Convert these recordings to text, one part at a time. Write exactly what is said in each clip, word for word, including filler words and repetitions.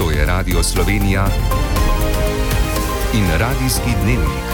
To je Radio Slovenija in Radijski dnevnik.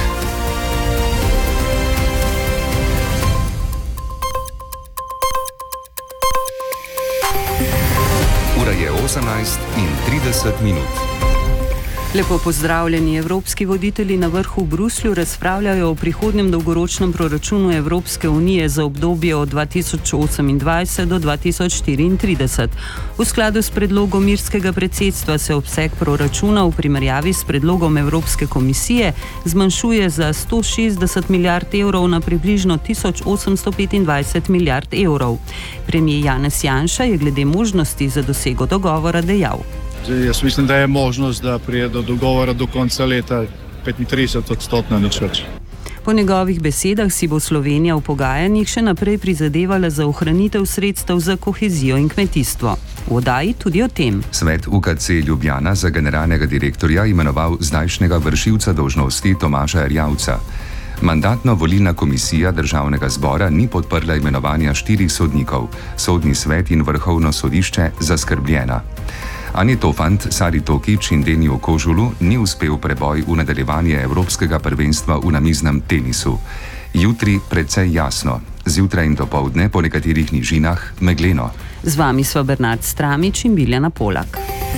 Ura je osemnajst in trideset minut. Lepo pozdravljeni. Evropski voditelji na vrhu v Bruslju razpravljajo o prihodnjem dolgoročnem proračunu Evropske unije za obdobje od dva tisoč osemindvajset do dva tisoč štiriintrideset. V skladu s predlogom irskega predsedstva se obseg proračuna v primerjavi s predlogom Evropske komisije zmanjšuje za sto šestdeset milijard evrov na približno tisoč osemsto petindvajset milijard evrov. Premier Janez Janša je glede možnosti za dosego dogovora dejal: Jaz mislim, da je možnost, da prije do dogovora do konca leta petintrideset odstotna nič več. Po njegovih besedah si bo Slovenija v pogajanjih še naprej prizadevala za ohranitev sredstev za kohezijo in kmetijstvo. V oddaji tudi o tem. Svet U K C Ljubljana za generalnega direktorja imenoval zdajšnjega vršilca dolžnosti Tomaža Erjavca. Mandatno-volilna komisija Državnega zbora ni podprla imenovanja štirih sodnikov, Sodni svet in Vrhovno sodišče zaskrbljena. Ani Tofant, Sari Tokič in Deniju Kožulu ni uspel preboj v nadaljevanje Evropskega prvenstva v namiznem tenisu. Jutri precej jasno, zjutraj in dopoldne po nekaterih nižinah megleno. Z vami sva Bernard Stramič in Biljana Polak.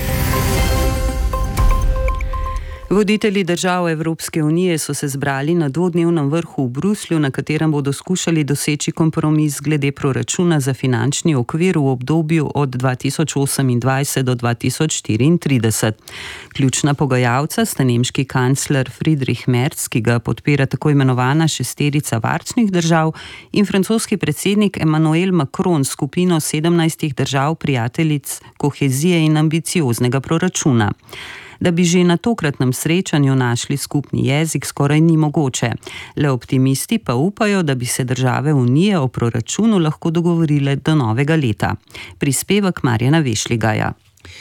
Voditelji držav Evropske unije so se zbrali na dvodnevnem vrhu v Bruslju, na katerem bodo skušali doseči kompromis glede proračuna za finančni okvir v obdobju od dva tisoč osemindvajset do dva tisoč štiriintrideset. Ključna pogajalca sta nemški kancler Friedrich Merz, ki ga podpira tako imenovana šesterica varčnih držav, in francoski predsednik Emmanuel Macron s skupino sedemnajstih držav prijateljic kohezije in ambicioznega proračuna. Da bi že na tokratnem srečanju našli skupni jezik, skoraj ni mogoče. Le optimisti pa upajo, da bi se države Unije o proračunu lahko dogovorile do novega leta. Prispevek Marjana Vešligaja.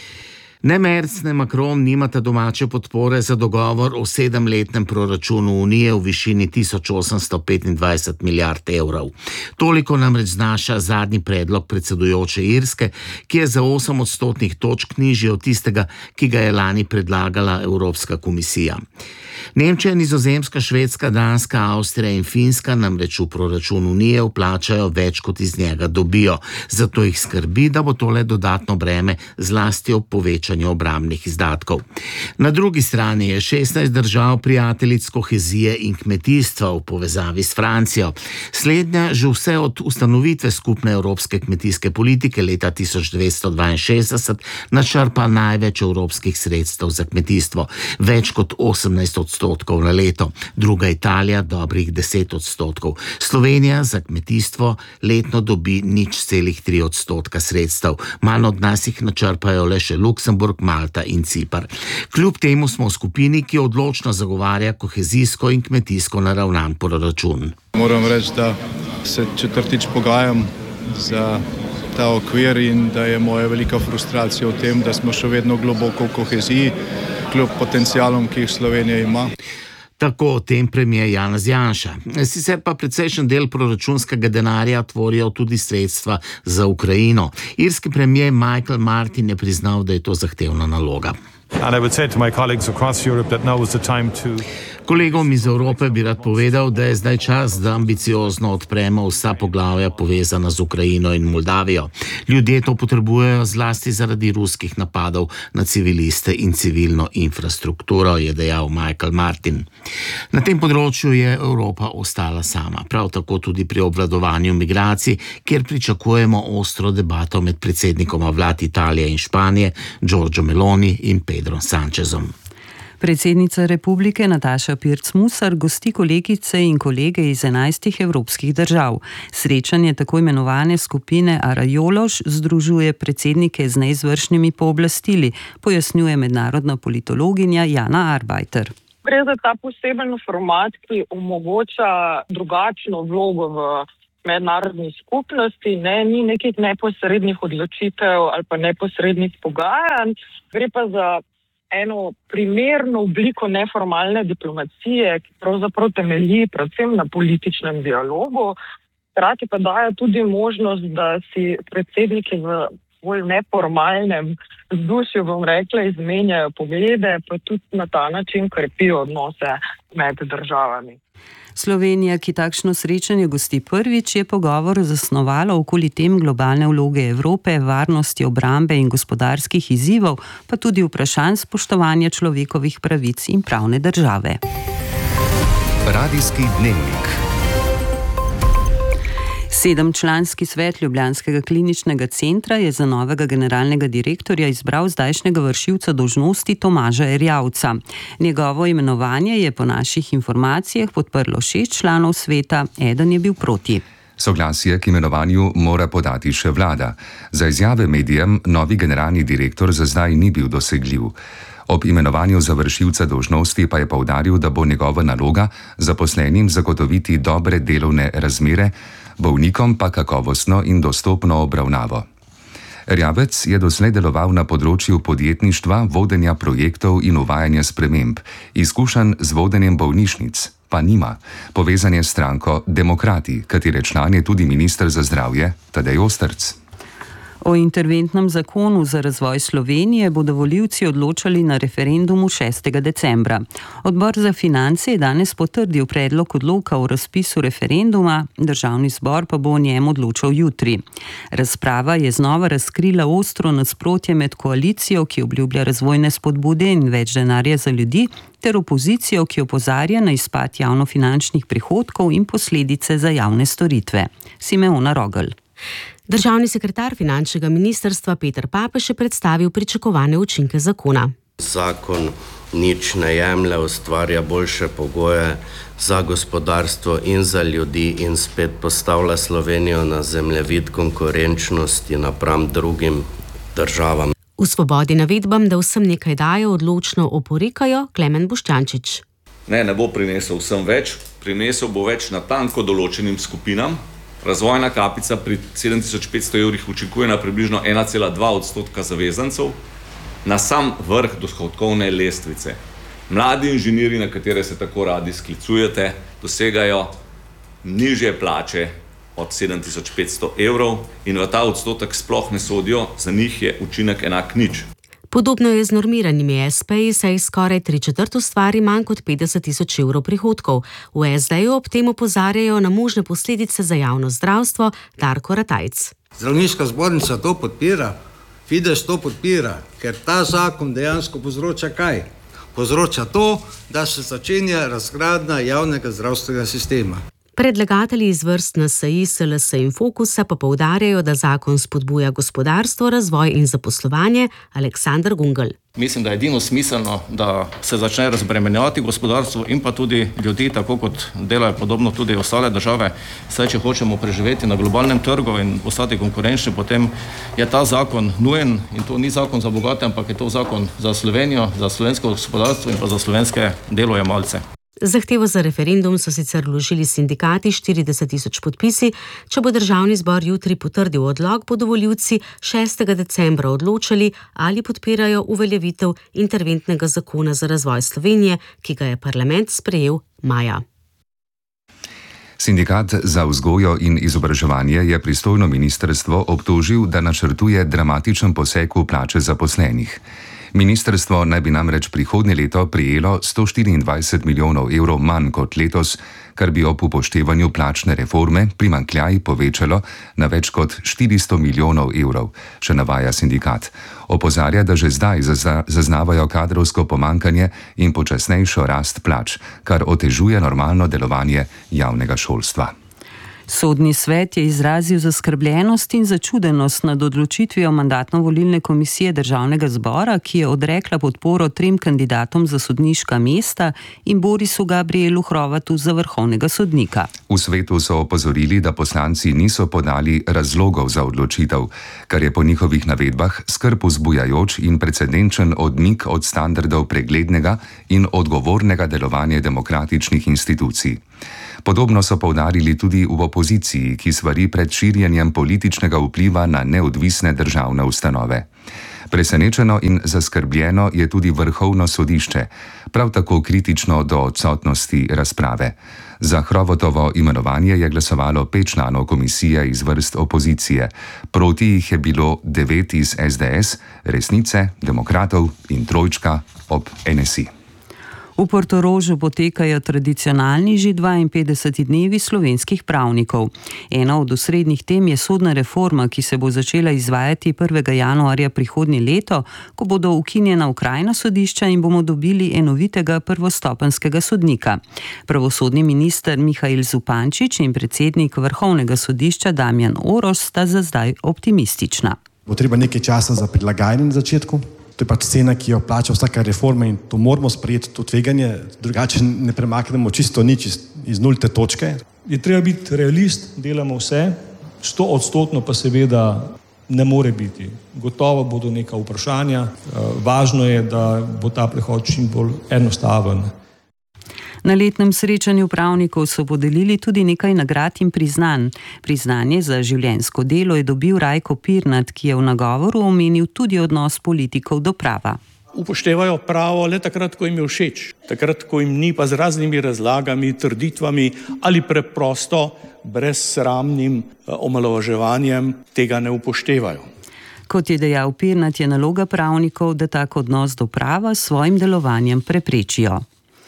Ne Merz, ne Macron nimata domače podpore za dogovor o sedemletnem proračunu Unije v višini tisoč osemsto petindvajset milijard evrov. Toliko namreč znaša zadnji predlog predsedujoče Irske, ki je za osem odstotnih točk nižji od tistega, ki ga je lani predlagala Evropska komisija. Nemčija, Nizozemska, Švedska, Danska, Avstrija in Finska namreč v proračun Unije vplačajo več, kot iz njega dobijo. Zato jih skrbi, da bo tole dodatno breme zlasti ob povečanju obrambnih izdatkov. Na drugi strani je šestnajst držav prijateljic kohezije in kmetijstva v povezavi s Francijo. Slednja že vse od ustanovitve skupne evropske kmetijske politike leta tisoč devetsto dvainšestdeset načrpa največ evropskih sredstev za kmetijstvo, več kot osemnajst odstotkov na leto. Druga Italija dobrih deset odstotkov. Slovenija za kmetijstvo letno dobi nič celih tri odstotka sredstev. Manj od nas jih načrpajo le še Luksemburg, Malta in Cipar. Kljub temu smo v skupini, ki odločno zagovarja kohezijsko in kmetijsko naravnan proračun. Moram reči, da se četrtič pogajam za ta okvir in da je moja velika frustracija v tem, da smo še vedno globoko v koheziji, kljub potencialom, ki jih Slovenija ima. Tako o tem premier Janez Janša. Sicer pa precejšen del proračunskega denarja tvorijo tudi sredstva za Ukrajino. Irski premier Michael Martin je priznal, da je to zahtevna naloga. And I would say to my colleagues across Europe that now is the time to Kolegom iz Evrope bi rad povedal, da je zdaj čas, da ambiciozno odpremo vsa poglavja povezana z Ukrajino in Moldavijo. Ljudje to potrebujejo zlasti zaradi ruskih napadov na civiliste in civilno infrastrukturo, je dejal Michael Martin. Na tem področju je Evropa ostala sama, prav tako tudi pri obvladovanju migracij, kjer pričakujemo ostro debato med predsednikoma vlad Italije in Španije, Giorgio Meloni in Pedro Sanchezom. Predsednica republike Nataša Pirc Musar gosti kolegice in kolege iz enajstih evropskih držav. Srečanje tako imenovane skupine Arajološ združuje predsednike z neizvršnimi pooblastili, pojasnjuje mednarodna politologinja Jana Arbajter. Gre za ta poseben format, ki omogoča drugačno vlogo v mednarodni skupnosti, ne, ni nekih neposrednih odločitev ali pa neposrednih pogajanj, gre pa za eno primerno obliko neformalne diplomacije, ki pravzaprav temelji predvsem na političnem dialogu. Hkrati pa daje tudi možnost, da si predsedniki v bolj neformalnem vzdušju, bom rekla, izmenjajo poglede, pa tudi na ta način krepijo odnose med državami. Slovenija, ki takšno srečanje gosti prvič, je pogovor zasnovala okoli tem globalne vloge Evrope, varnosti, obrambe in gospodarskih izzivov, pa tudi vprašanj spoštovanja človekovih pravic in pravne države. Radijski dnevnik. Sedemčlanski svet Ljubljanskega kliničnega centra je za novega generalnega direktorja izbral zdajšnjega vršilca dolžnosti Tomaža Erjavca. Njegovo imenovanje je po naših informacijah podprlo šest članov sveta, eden je bil proti. Soglasje k imenovanju mora podati še vlada. Za izjave medijem novi generalni direktor za zdaj ni bil dosegljiv. Ob imenovanju za vršilca dolžnosti pa je poudaril, da bo njegova naloga zaposlenim zagotoviti dobre delovne razmere, bolnikom pa kakovostno in dostopno obravnavo. Erjavec je doslej deloval na področju podjetništva, vodenja projektov in uvajanja sprememb. Izkušenj z vodenjem bolnišnic pa nima. Povezan je s stranko Demokrati, katere član je tudi minister za zdravje Tadej Ostrc. O interventnem zakonu za razvoj Slovenije bodo volivci odločali na referendumu šestega decembra. Odbor za finance je danes potrdil predlog odloka o razpisu referenduma, državni zbor pa bo o njem odločal jutri. Razprava je znova razkrila ostro nasprotje med koalicijo, ki obljublja razvojne spodbude in več denarja za ljudi, ter opozicijo, ki opozarja na izpad javnofinančnih prihodkov in posledice za javne storitve. Simeona Rogel. Državni sekretar finančnega ministrstva Peter Papež je predstavil pričakovane učinke zakona. Zakon nič ne jemlje, ustvarja boljše pogoje za gospodarstvo in za ljudi in spet postavlja Slovenijo na zemljevid konkurenčnosti napram drugim državam. V Svobodi navedbam, da vsem nekaj dajo, odločno oporekajo Klemen Boštjančič. Ne, ne bo prinesel vsem več, prinesel bo več natanko določenim skupinam. Razvojna kapica pri sedem tisoč petsto evrih učinkuje na približno ena cela dva odstotka zavezancev, na sam vrh dohodkovne lestvice. Mladi inženirji, na katere se tako radi sklicujete, dosegajo nižje plače od sedem tisoč petsto evrov in v ta odstotek sploh ne sodijo, za njih je učinek enak nič. Podobno je z normiranimi es pe-ji, saj skoraj tri četrt ustvari manj kot petdeset tisoč evrov prihodkov. V es de-ju ob tem opozarjajo na možne posledice za javno zdravstvo. Darko Ratajc. Zdravniška zbornica to podpira, Fides to podpira, ker ta zakon dejansko povzroča kaj? Povzroča to, da se začenja razgradnja javnega zdravstvenega sistema. Predlagatelji iz vrst en es i, es el es in Fokusa pa poudarjajo, da zakon spodbuja gospodarstvo, razvoj in zaposlovanje. Aleksander Gungel. Mislim, da je edino smiselno, da se začne razbremenjati gospodarstvo in pa tudi ljudi, tako kot delajo podobno tudi ostale države. Saj, če hočemo preživeti na globalnem trgu in postati konkurenčni, potem je ta zakon nujen in to ni zakon za bogate, ampak je to zakon za Slovenijo, za slovensko gospodarstvo in pa za slovenske delojemalce. Zahtevo za referendum so sicer vložili sindikati štirideset tisoč podpisi. Če bo državni zbor jutri potrdil odlok, bodo volivci šestega decembra odločali, ali podpirajo uveljavitev interventnega zakona za razvoj Slovenije, ki ga je parlament sprejel maja. Sindikat za vzgojo in izobraževanje je pristojno ministrstvo obtožil, da načrtuje dramatičen poseg v plače zaposlenih. Ministrstvo naj bi namreč prihodnje leto prejelo sto štiriindvajset milijonov evrov manj kot letos, kar bi ob upoštevanju plačne reforme primanjkljaj povečalo na več kot štiristo milijonov evrov, še navaja sindikat. Opozarja, da že zdaj zaznavajo kadrovsko pomanjkanje in počasnejšo rast plač, kar otežuje normalno delovanje javnega šolstva. Sodni svet je izrazil zaskrbljenost in začudenost nad odločitvijo mandatno-volilne komisije državnega zbora, ki je odrekla podporo trem kandidatom za sodniška mesta in Borisu Gabrielu Hrovatu za vrhovnega sodnika. V svetu so opozorili, da poslanci niso podali razlogov za odločitev, kar je po njihovih navedbah skrb vzbujajoč in precedenčen odmik od standardov preglednega in odgovornega delovanja demokratičnih institucij. Podobno so poudarili tudi v opoziciji, ki svari pred širjenjem političnega vpliva na neodvisne državne ustanove. Presenečeno in zaskrbljeno je tudi Vrhovno sodišče, prav tako kritično do odsotnosti razprave. Za Hrovotovo imenovanje je glasovalo pet članov komisije iz vrst opozicije. Proti jih je bilo devet iz es de es, Resnice, Demokratov in Trojčka ob en es i. V Portorožu potekajo tradicionalni že dvainpetdeseti dnevi slovenskih pravnikov. Ena od osrednjih tem je sodna reforma, ki se bo začela izvajati prvega januarja prihodnje leto, ko bodo ukinjena okrajna sodišča in bomo dobili enovitega prvostopenjskega sodnika. Pravosodni minister Mihail Zupančič in predsednik Vrhovnega sodišča Damjan Orož sta za zdaj optimistična. Bo treba nekaj časa za prilagajanje na začetku. To je pač cena, ki jo plača vsaka reforma in to moramo sprejeti, to tveganje, drugače ne premaknemo čisto nič iz, iz nulte točke. Je treba biti realist, delamo vse, sto odstotno pa seveda ne more biti. Gotovo bodo neka vprašanja, važno je, da bo ta prehod čim bolj enostaven. Na letnem srečanju pravnikov so podelili tudi nekaj nagrad in priznanj. Priznanje za življenjsko delo je dobil Rajko Pirnat, ki je v nagovoru omenil tudi odnos politikov do prava. Upoštevajo pravo le takrat, ko jim je všeč, takrat, ko jim ni, pa z raznimi razlagami, trditvami ali preprosto brezsramnim omalovaževanjem tega ne upoštevajo. Kot je dejal Pirnat, je naloga pravnikov, da tak odnos do prava s svojim delovanjem preprečijo.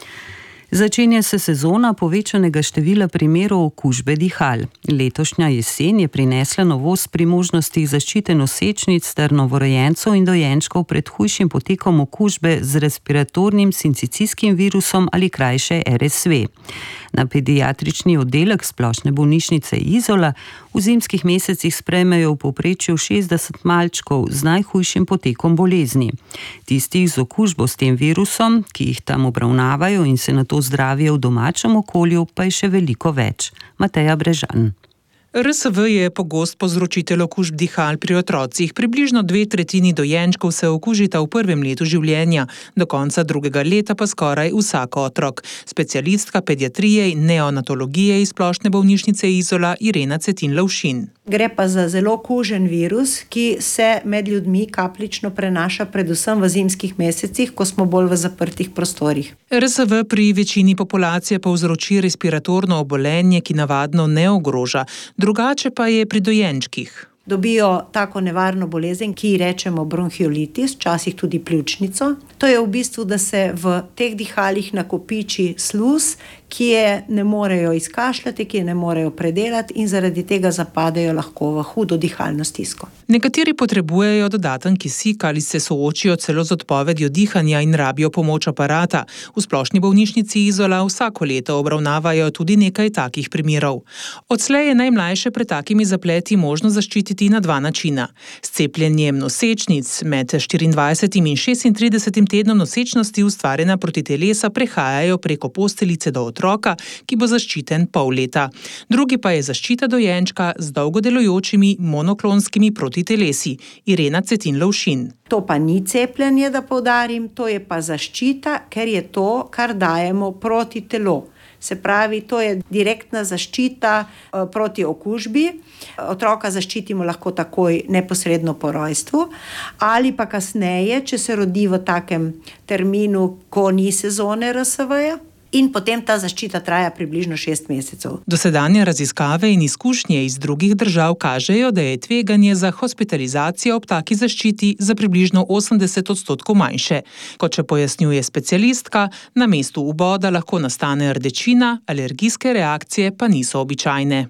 Začenja se sezona povečanega števila primerov okužbe dihal. Letošnja jesen je prinesla novost pri možnostih zaščite nosečnic ter novorojencev in dojenčkov pred hujšim potekom okužbe z respiratornim sincicijskim virusom ali krajše er es ve. Na pediatrični oddelek splošne bolnišnice Izola v zimskih mesecih sprejmejo v povprečju šestdeset malčkov z najhujšim potekom bolezni. Tistih z okužbo s tem virusom, ki jih tam obravnavajo in se nato zdravijo v domačem okolju, pa je še veliko več. Mateja Brežan. er es ve je pogost povzročitelj okužb dihal pri otrocih. Približno dve tretjini dojenčkov se okužita v prvem letu življenja, do konca drugega leta pa skoraj vsak otrok. Specialistka pediatrije in neonatologije iz splošne bolnišnice Izola Irena Cetin Lovšin. Gre pa za zelo kužen virus, ki se med ljudmi kapljično prenaša predvsem v zimskih mesecih, ko smo bolj v zaprtih prostorih. er es ve pri večini populacije povzroči respiratorno obolenje, ki navadno ne ogroža. Drugače pa je pri dojenčkih. Dobijo tako nevarno bolezen, ki ji rečemo bronhiolitis, včasih tudi pljučnico. To je v bistvu, da se v teh dihalih nakopiči sluz, ki je ne morejo izkašljati, ki je ne morejo predelati in zaradi tega zapadejo lahko v hudo dihalno stisko. Nekateri potrebujejo dodaten kisik ali se soočijo celo z odpovedjo dihanja in rabijo pomoč aparata. V splošni bolnišnici Izola vsako leto obravnavajo tudi nekaj takih primerov. Odslej je najmlajše pred takimi zapleti možno zaščititi na dva načina. S cepljenjem nosečnic med štiriindvajsetim in šestintridesetim tednom nosečnosti ustvarjena protitelesa prehajajo preko posteljice do otroka, ki bo zaščiten pol leta. Drugi pa je zaščita dojenčka z dolgo delujočimi monoklonskimi protitelesi. Irena Cetin Lovšin. To pa ni cepljenje, da poudarim, to je pa zaščita, ker je to, kar dajemo proti telo. Se pravi, to je direktna zaščita proti okužbi. Otroka zaščitimo lahko takoj neposredno po rojstvu ali pa kasneje, če se rodi v takem terminu, ko ni sezone er es veja. In potem ta zaščita traja približno šest mesecev. Dosedanje raziskave in izkušnje iz drugih držav kažejo, da je tveganje za hospitalizacijo ob taki zaščiti za približno osemdeset odstotkov manjše. Kot še pojasnjuje specialistka, na mestu vboda lahko nastane rdečina, alergijske reakcije pa niso običajne.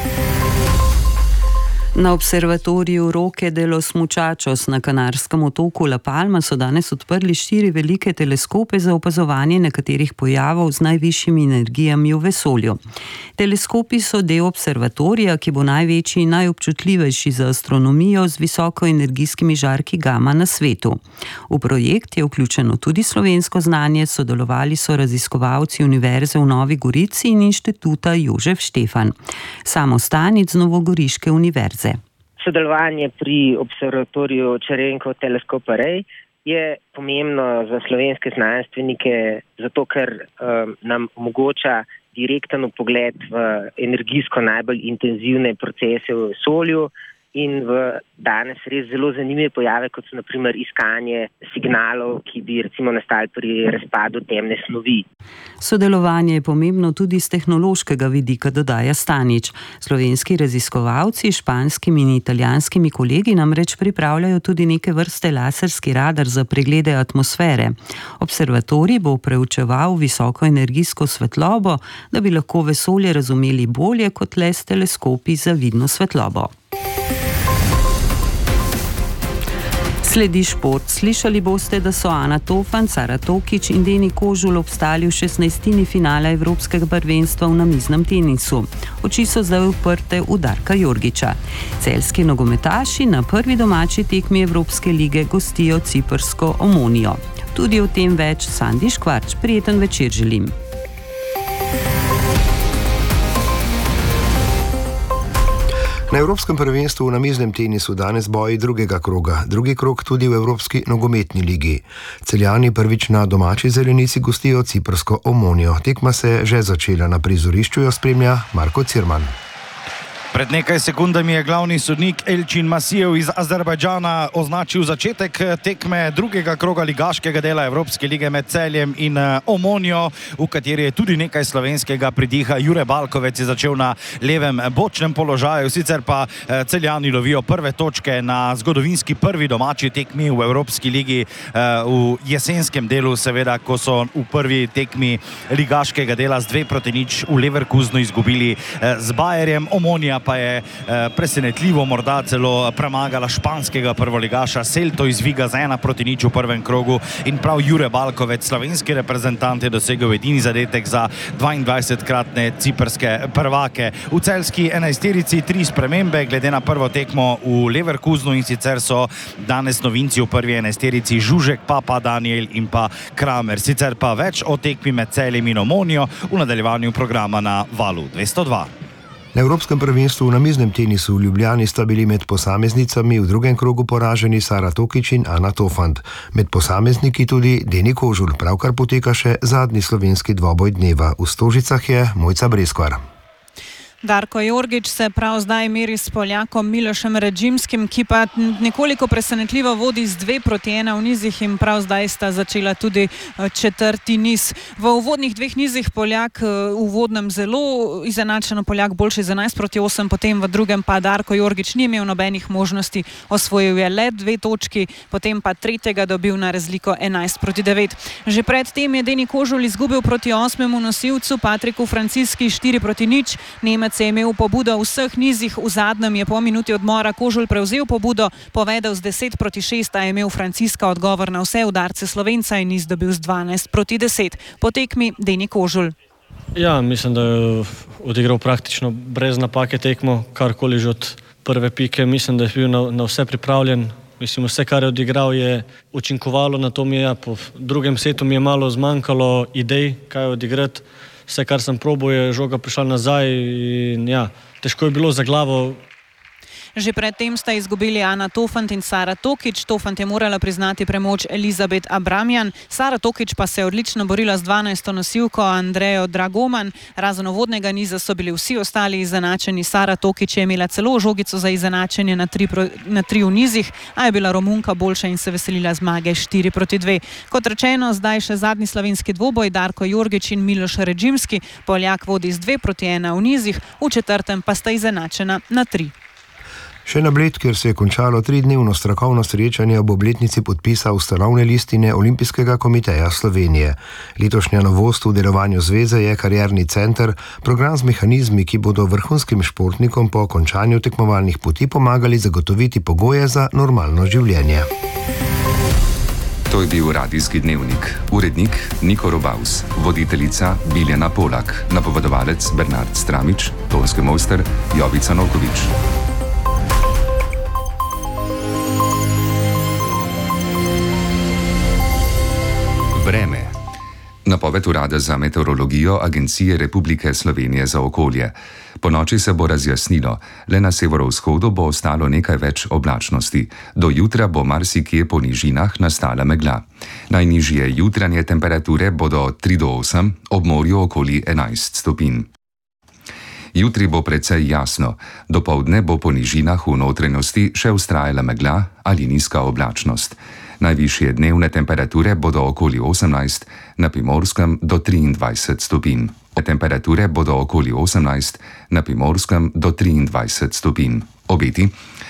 Na observatoriju Roque de los Muchachos na kanarskem otoku La Palma so danes odprli štiri velike teleskope za opazovanje nekaterih pojavov z najvišjimi energijami v vesolju. Teleskopi so del observatorija, ki bo največji in najobčutljivejši za astronomijo z visokoenergijskimi žarki gama na svetu. V projekt je vključeno tudi slovensko znanje, sodelovali so raziskovalci Univerze v Novi Gorici in inštituta Jožef Štefan. Samo Stanic z Novogoriške univerze. Sodelovanje pri observatoriju Čerenko Teleskop Array je pomembno za slovenske znanstvenike, zato ker um, nam omogoča direkten vpogled v energijsko najbolj intenzivne procese v vesolju in v danes res zelo zanimive pojave, kot so naprimer iskanje signalov, ki bi recimo nastali pri razpadu temne snovi. Sodelovanje je pomembno tudi z tehnološkega vidika, dodaja Stanič. Slovenski raziskovalci s španskimi in italijanskimi kolegi namreč pripravljajo tudi neke vrste laserski radar za preglede atmosfere. Observatorij bo preučeval visokoenergijsko svetlobo, da bi lahko vesolje razumeli bolje kot le s teleskopi za vidno svetlobo. Sledi šport. Slišali boste, da so Ana Tofan, Sara Tokič in Deni Kožul obstali v šestnajstini finala Evropskega prvenstva v namiznem tenisu. Oči so zdaj uprte v Darka Jorgića. Celjski nogometaši na prvi domači tekmi Evropske lige gostijo ciprsko Omonijo. Tudi o tem več Sandi Škvarč. Prijeten večer želim. Na Evropskem prvenstvu v namiznem tenisu danes boji drugega kroga, drugi krog tudi v Evropski nogometni ligi. Celjani prvič na domači zelenici gostijo ciprsko Omonijo. Tekma se je že začela, na prizorišču jo spremlja Marko Cirman. Pred nekaj sekundami je glavni sodnik Elčin Masijev iz Azerbajdžana označil začetek tekme drugega kroga ligaškega dela Evropske lige med Celjem in Omonijo, v kateri je tudi nekaj slovenskega pridiha. Jure Balkovec je začel na levem bočnem položaju, sicer pa Celjani lovijo prve točke na zgodovinski prvi domači tekmi v Evropski ligi v jesenskem delu, seveda, ko so v prvi tekmi ligaškega dela z dve proti nič v Leverkusenu izgubili z Bayerjem. Omonija pa je presenetljivo morda celo premagala španskega prvoligaša Celto iz Viga z ena proti nič v prvem krogu in prav Jure Balkovec, slovenski reprezentant, je dosegel edini zadetek za dvaindvajsetkratne ciprske prvake. V celjski enajsterici tri spremembe glede na prvo tekmo v Leverkusenu, in sicer so danes novinci v prvi enajsterici Žužek, Papa, Daniel in pa Kramer. Sicer pa več o tekmi med Celjem in Omonijo v nadaljevanju programa na Valu dvesto dva. Na Evropskem prvenstvu v namiznem tenisu v Ljubljani sta bili med posameznicami v drugem krogu poraženi Sara Tokič in Ana Tofan. Med posamezniki tudi Deni Kožul. Pravkar poteka še zadnji slovenski dvoboj dneva. V Stožicah je Mojca Breskvar. Darko Jorgić se prav zdaj meri s Poljakom Milošem Redžimskim, ki pa nekoliko presenetljivo vodi z dve proti ena v nizih in prav zdaj sta začela tudi četrti niz. V uvodnih dveh nizih Poljak v uvodnem zelo izenačeno, Poljak boljši z enajst proti osem, potem v drugem pa Darko Jorgić ni imel nobenih možnosti, osvojil je le dve točki, potem pa tretjega dobil na razliko enajst proti devet. Že pred tem je Deni Kožul izgubil proti osmemu nosilcu Patriku Franciski štiri proti nič. Nemec je imel pobudo v vseh nizih, v zadnjem je po minuti odmora Kožul prevzel pobudo, povedal z deset proti šest, a je imel Franciska odgovor na vse udarce Slovenca in niz dobil z dvanajst proti deset. Po tekmi Deni Kožul. Ja, mislim, da je odigral praktično brez napake tekmo, karkoli že od prve pike. Mislim, da je bil na, na vse pripravljen. Mislim, vse, kar je odigral, je učinkovalo na to. Mi je, ja, po drugem setu mi je malo zmanjkalo idej, kaj odigrati. Vse, kar sem probal, je žoga prišla nazaj in ja, težko je bilo za glavo. Že predtem sta izgubili Ana Tofant in Sara Tokič. Tofant je morala priznati premoč Elizabet Abramjan. Sara Tokič pa se je odlično borila z dvanajsto nosilko Andrejo Dragoman. Razen uvodnega niza so bili vsi ostali izenačeni. Sara Tokič je imela celo žogico za izenačenje na tri, pro, na tri v nizih, a je bila Romunka boljša in se veselila zmage štiri proti dve. Kot rečeno, zdaj še zadnji slovenski dvoboj, Darko Jorgić in Miloš Redžimski. Poljak vodi z dve proti ena v nizih, v četrtem pa sta izenačena na tri. Še na Bled, kjer se je končalo tridnevno strokovno srečanje ob obletnici podpisa ustanovne listine Olimpijskega komiteja Slovenije. Letošnja novost v delovanju zveze je karierni center, program z mehanizmi, ki bodo vrhunskim športnikom po končanju tekmovalnih poti pomagali zagotoviti pogoje za normalno življenje. To je bil radijski dnevnik. Urednik Niko Robaus, voditeljica Biljana Polak, napovedovalec Bernard Stramič, tonski mojster Jovica Novkovič. Vreme. Napoved Urada za meteorologijo Agencije Republike Slovenije za okolje. Po noči se bo razjasnilo, le na severovzhodu bo ostalo nekaj več oblačnosti. Do jutra bo marsikje po nižinah nastala megla. Najnižje jutranje temperature bodo tri do osem, ob morju okoli enajst stopinj. Jutri bo precej jasno, dopoldne bo po nižinah v notranjosti še vztrajala megla ali nizka oblačnost. Najvišje dnevne temperature bodo okoli osemnajst, na Primorskem do triindvajset stopinj. Temperature bodo okoli osemnajst, na Primorskem do triindvajset stopinj. Obeti.